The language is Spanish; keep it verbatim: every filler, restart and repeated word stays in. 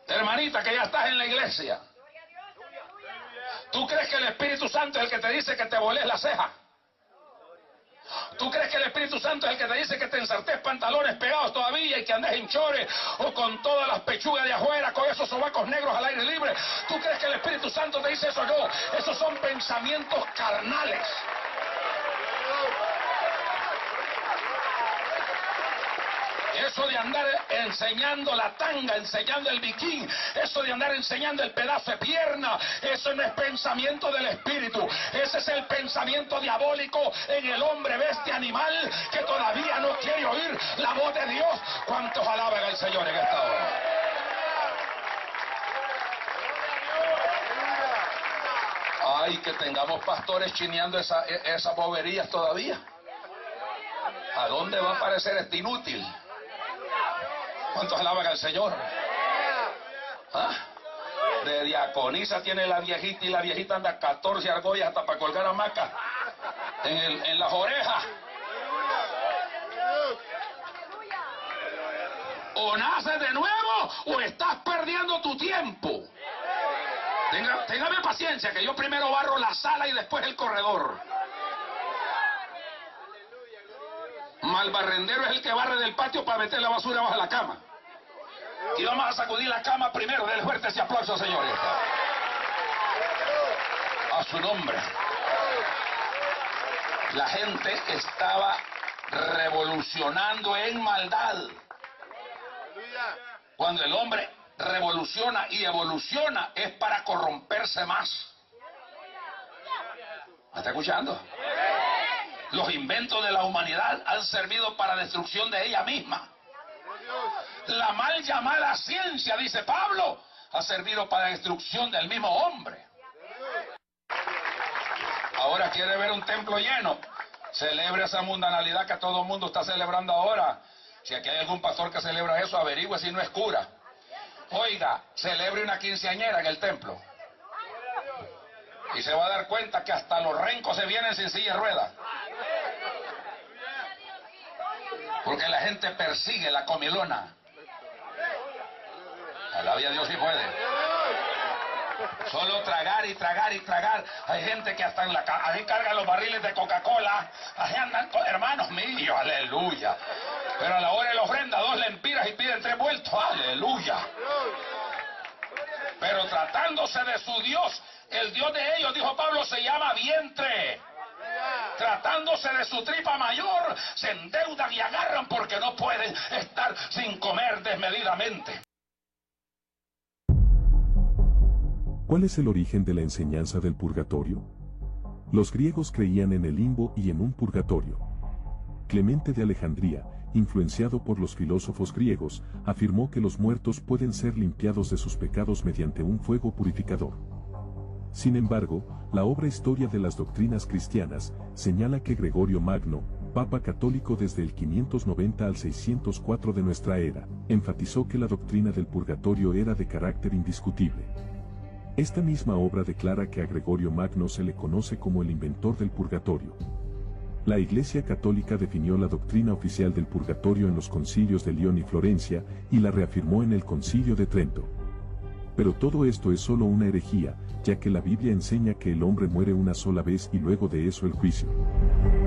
Hermanita, que ya estás en la iglesia, ¿tú crees que el Espíritu Santo es el que te dice que te voles la ceja? ¿Tú crees que el Espíritu Santo es el que te dice que te ensartes pantalones pegados todavía y que andes en chores o con todas las pechugas de afuera, con esos sobacos negros al aire libre? ¿Tú crees que el Espíritu Santo te dice eso? No, esos son pensamientos carnales. Eso de andar enseñando la tanga, enseñando el bikini, eso de andar enseñando el pedazo de pierna, eso no es pensamiento del Espíritu. Ese es el pensamiento diabólico en el hombre bestia animal que todavía no quiere oír la voz de Dios. ¿Cuántos alaban al Señor en esta hora? Ay, que tengamos pastores chineando esa, esas boberías todavía. ¿A dónde va a aparecer este inútil? ¿Cuántos alaban al Señor? ¿Ah? De diaconisa tiene la viejita y la viejita anda catorce argollas hasta para colgar hamaca en, el, en las orejas. O naces de nuevo o estás perdiendo tu tiempo. Tenga, téngame paciencia, que yo primero barro la sala y después el corredor. Mal barrendero es el que barre del patio para meter la basura bajo la cama. Y vamos a sacudir la cama primero. Denle fuerte ese aplauso, señores. A su nombre. La gente estaba revolucionando en maldad. Cuando el hombre revoluciona y evoluciona es para corromperse más. ¿Me está escuchando? Los inventos de la humanidad han servido para destrucción de ella misma. La mal llamada ciencia, dice Pablo, ha servido para destrucción del mismo hombre. Ahora quiere ver un templo lleno. Celebre esa mundanalidad que todo el mundo está celebrando ahora. Si aquí hay algún pastor que celebra eso, averigüe si no es cura. Oiga, celebre una quinceañera en el templo. Y se va a dar cuenta que hasta los rencos se vienen sin silla de ruedas. Porque la gente persigue la comilona. Alabe a Dios si puede. Solo tragar y tragar y tragar. Hay gente que hasta en la ca ahí cargan los barriles de Coca-Cola. Ahí andan, hermanos míos, aleluya. Pero a la hora de la ofrenda, dos lempiras y piden tres vueltos, aleluya. Pero tratándose de su Dios, el Dios de ellos, dijo Pablo, se llama vientre. Tratándose de su tripa mayor, se endeudan y agarran porque no pueden estar sin comer desmedidamente. ¿Cuál es el origen de la enseñanza del purgatorio? Los griegos creían en el limbo y en un purgatorio. Clemente de Alejandría, influenciado por los filósofos griegos, afirmó que los muertos pueden ser limpiados de sus pecados mediante un fuego purificador. Sin embargo, la obra Historia de las Doctrinas Cristianas señala que Gregorio Magno, Papa católico desde el quinientos noventa al seiscientos cuatro de nuestra era, enfatizó que la doctrina del purgatorio era de carácter indiscutible. Esta misma obra declara que a Gregorio Magno se le conoce como el inventor del purgatorio. La Iglesia Católica definió la doctrina oficial del purgatorio en los concilios de León y Florencia y la reafirmó en el Concilio de Trento. Pero todo esto es solo una herejía, ya que la Biblia enseña que el hombre muere una sola vez y luego de eso el juicio.